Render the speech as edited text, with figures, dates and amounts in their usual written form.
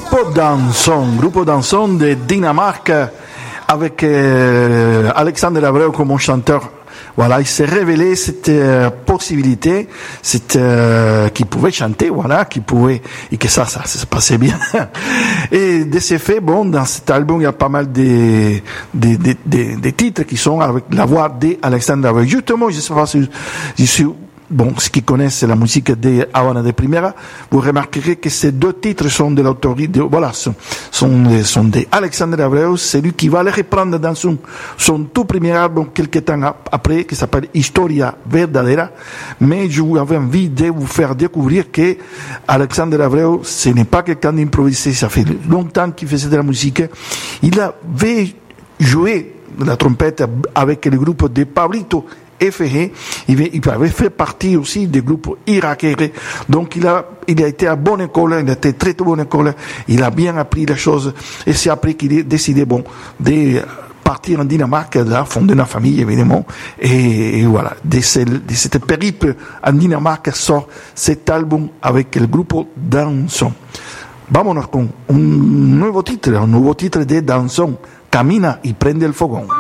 Gruppo Danson de Dinamarque avec Alexandre Abreu comme chanteur. Voilà, il s'est révélé cette possibilité, qu'il pouvait chanter, voilà, qu'il pouvait, et que ça se passait bien. Et de ces faits, bon, dans cet album, il y a pas mal des titres qui sont avec la voix d'Alexandre Abreu. Justement, je sais pas si je suis, bon, ceux qui connaissent la musique de Habana de Primera, vous remarquerez que ces deux titres sont de l'autorité, voilà, sont de Alexandre Abreu, c'est lui qui va les reprendre dans son tout premier album quelques temps après, qui s'appelle Historia Verdadera. Mais je vous avais envie de vous faire découvrir que Alexandre Abreu, ce n'est pas quelqu'un d'improvisé, ça fait longtemps qu'il faisait de la musique. Il avait joué la trompette avec le groupe de Pablito Efege, il avait fait partie aussi des groupes irakiens, donc il a été à bonne école, il a été très bonne école, il a bien appris les choses, et c'est après qu'il a décidé, bon, de partir en Dinamarque, de fonder une famille, évidemment, et voilà, de cette périple en Dinamarque sort cet album avec le groupe Danson. Vámonos con un nuevo titre de Danson, Camina y prende el fogón.